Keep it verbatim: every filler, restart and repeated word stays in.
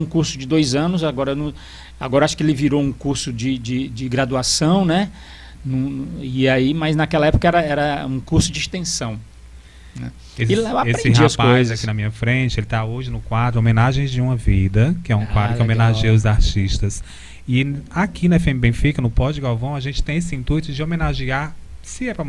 um curso de dois anos, agora, no, agora acho que ele virou um curso de, de, de graduação, né? No, e aí, mas naquela época era, era um curso de extensão. Né? Esse, E lá eu esse aprendi as rapaz coisas. aqui na minha frente, ele está hoje no quadro Homenagens de uma Vida, que é um Ah, quadro que legal. homenageia os artistas. E aqui na F M Benfica, no Pod Galvão, a gente tem esse intuito de homenagear, se é para